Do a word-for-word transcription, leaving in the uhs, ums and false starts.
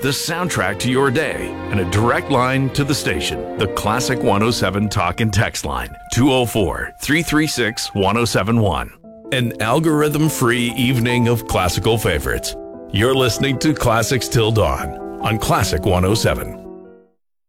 the soundtrack to your day, and a direct line to the station. The Classic one oh seven Talk and Text line, two oh four, three three six, one oh seven one. An algorithm-free evening of classical favorites. You're listening to Classics Till Dawn on Classic one oh seven.